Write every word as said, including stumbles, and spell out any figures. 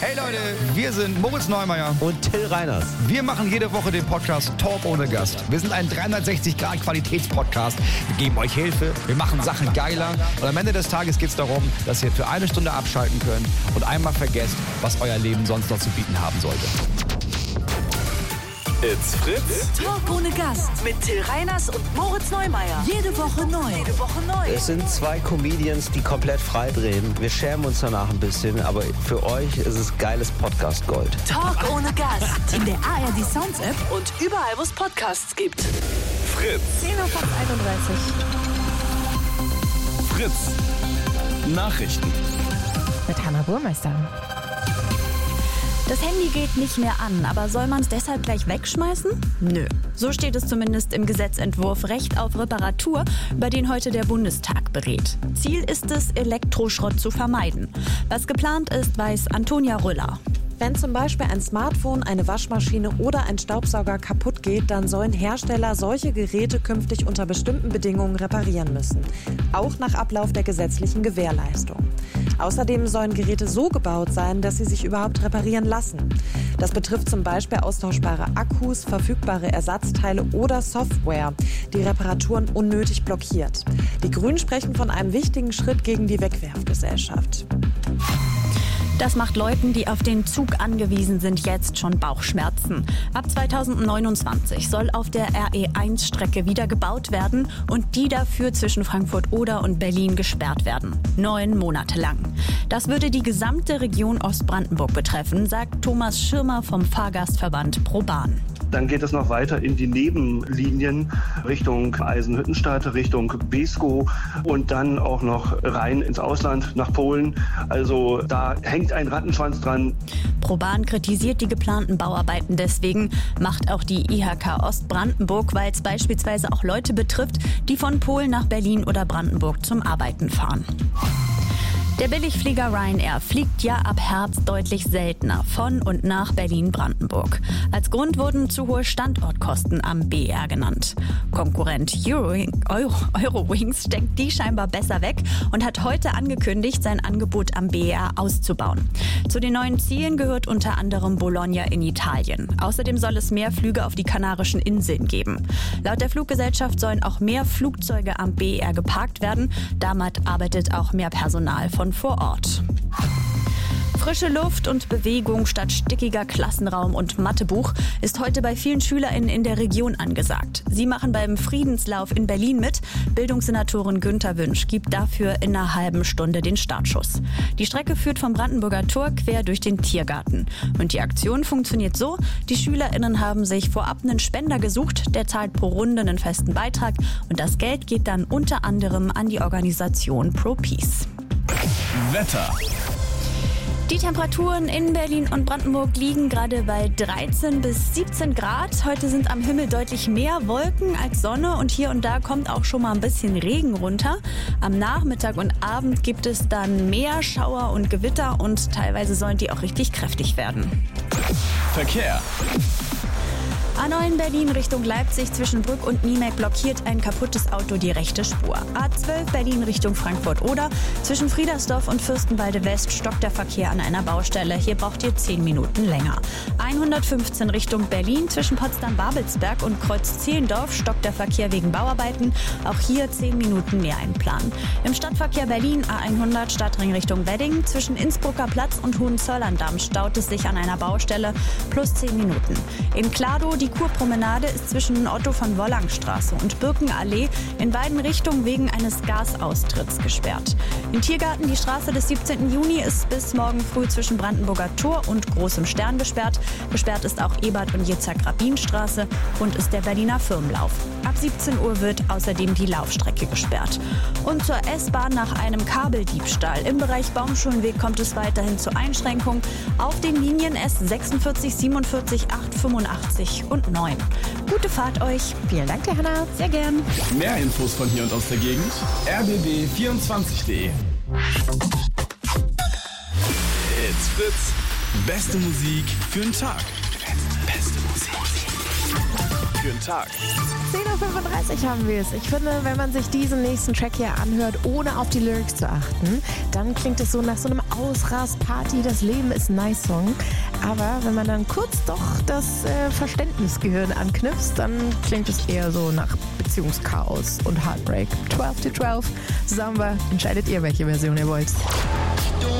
Hey Leute, wir sind Moritz Neumeier und Till Reiners. Wir machen jede Woche den Podcast Talk ohne Gast. Wir sind ein dreihundertsechzig Grad Qualitätspodcast. Wir geben euch Hilfe, wir machen Sachen geiler. Und am Ende des Tages geht es darum, dass ihr für eine Stunde abschalten könnt und einmal vergesst, was euer Leben sonst noch zu bieten haben sollte. It's Fritz. Talk ohne Gast mit Till Reiners und Moritz Neumeier. Jede Woche neu. Jede Woche neu. Es sind zwei Comedians, die komplett frei drehen. Wir schämen uns danach ein bisschen, aber für euch ist es geiles Podcast-Gold. Talk ohne Gast. In der A R D Sounds App und überall, wo es Podcasts gibt. Fritz. zehn Uhr einunddreißig. Fritz. Nachrichten. Mit Hannah Burmeister. Das Handy geht nicht mehr an, aber soll man es deshalb gleich wegschmeißen? Nö. So steht es zumindest im Gesetzentwurf Recht auf Reparatur, über den heute der Bundestag berät. Ziel ist es, Elektroschrott zu vermeiden. Was geplant ist, weiß Antonia Rüller. Wenn zum Beispiel ein Smartphone, eine Waschmaschine oder ein Staubsauger kaputt geht, dann sollen Hersteller solche Geräte künftig unter bestimmten Bedingungen reparieren müssen. Auch nach Ablauf der gesetzlichen Gewährleistung. Außerdem sollen Geräte so gebaut sein, dass sie sich überhaupt reparieren lassen. Das betrifft zum Beispiel austauschbare Akkus, verfügbare Ersatzteile oder Software, die Reparaturen unnötig blockiert. Die Grünen sprechen von einem wichtigen Schritt gegen die Wegwerfgesellschaft. Das macht Leuten, die auf den Zug angewiesen sind, jetzt schon Bauchschmerzen. Ab zweitausendneunundzwanzig soll auf der R E eins Strecke wieder gebaut werden und die dafür zwischen Frankfurt-Oder und Berlin gesperrt werden. Neun Monate lang. Das würde die gesamte Region Ostbrandenburg betreffen, sagt Thomas Schirmer vom Fahrgastverband ProBahn. Dann geht es noch weiter in die Nebenlinien Richtung Eisenhüttenstadt, Richtung Beeskow und dann auch noch rein ins Ausland nach Polen. Also da hängt ein Rattenschwanz dran. ProBahn kritisiert die geplanten Bauarbeiten deswegen, macht auch die I H K Ostbrandenburg, weil es beispielsweise auch Leute betrifft, die von Polen nach Berlin oder Brandenburg zum Arbeiten fahren. Der Billigflieger Ryanair fliegt ja ab Herbst deutlich seltener von und nach Berlin-Brandenburg. Als Grund wurden zu hohe Standortkosten am B R genannt. Konkurrent Euro, Euro, Eurowings steckt die scheinbar besser weg und hat heute angekündigt, sein Angebot am B R auszubauen. Zu den neuen Zielen gehört unter anderem Bologna in Italien. Außerdem soll es mehr Flüge auf die Kanarischen Inseln geben. Laut der Fluggesellschaft sollen auch mehr Flugzeuge am B R geparkt werden. Damit arbeitet auch mehr Personal von vor Ort. Frische Luft und Bewegung statt stickiger Klassenraum und Mathebuch ist heute bei vielen SchülerInnen in der Region angesagt. Sie machen beim Friedenslauf in Berlin mit. Bildungssenatorin Günther Wünsch gibt dafür in einer halben Stunde den Startschuss. Die Strecke führt vom Brandenburger Tor quer durch den Tiergarten. Und die Aktion funktioniert so: Die SchülerInnen haben sich vorab einen Spender gesucht, der zahlt pro Runde einen festen Beitrag und das Geld geht dann unter anderem an die Organisation ProPeace. Wetter. Die Temperaturen in Berlin und Brandenburg liegen gerade bei dreizehn bis siebzehn Grad. Heute sind am Himmel deutlich mehr Wolken als Sonne und hier und da kommt auch schon mal ein bisschen Regen runter. Am Nachmittag und Abend gibt es dann mehr Schauer und Gewitter und teilweise sollen die auch richtig kräftig werden. Verkehr. A neun Berlin Richtung Leipzig zwischen Brück und Niemek blockiert ein kaputtes Auto die rechte Spur. A zwölf Berlin Richtung Frankfurt-Oder zwischen Friedersdorf und Fürstenwalde West stockt der Verkehr an einer Baustelle. Hier braucht ihr zehn Minuten länger. hundertfünfzehn Richtung Berlin zwischen Potsdam-Babelsberg und Kreuz-Zehlendorf stockt der Verkehr wegen Bauarbeiten. Auch hier zehn Minuten mehr einplanen. Im Stadtverkehr Berlin A hundert Stadtring Richtung Wedding zwischen Innsbrucker Platz und Hohenzollern-Damm staut es sich an einer Baustelle plus zehn Minuten. In Kladow die Kurpromenade ist zwischen Otto von Wollangstraße und Birkenallee in beiden Richtungen wegen eines Gasaustritts gesperrt. In Tiergarten die Straße des siebzehnten Juni ist bis morgen früh zwischen Brandenburger Tor und Großem Stern gesperrt. Gesperrt ist auch Ebert- und Jitzak-Rabin-Straße und ist der Berliner Firmenlauf. Ab siebzehn Uhr wird außerdem die Laufstrecke gesperrt. Und zur S-Bahn nach einem Kabeldiebstahl im Bereich Baumschulenweg kommt es weiterhin zu Einschränkungen auf den Linien S sechsundvierzig, siebenundvierzig, acht, fünfundachtzig und neun. Gute Fahrt euch. Vielen Dank, der Hannah. Sehr gern. Mehr Infos von hier und aus der Gegend. r b b vierundzwanzig punkt de. It's Fritz. Beste Musik für den Tag. Beste Musik für den Tag. zehn Uhr fünfunddreißig haben wir es. Ich finde, wenn man sich diesen nächsten Track hier anhört, ohne auf die Lyrics zu achten, dann klingt es so nach so einem Ausrastparty, das Leben ist nice Song. Aber wenn man dann kurz doch das äh, Verständnisgehirn anknipst, dann klingt es eher so nach Beziehungschaos und Heartbreak. zwölf to zwölf, Samba, entscheidet ihr, welche Version ihr wollt.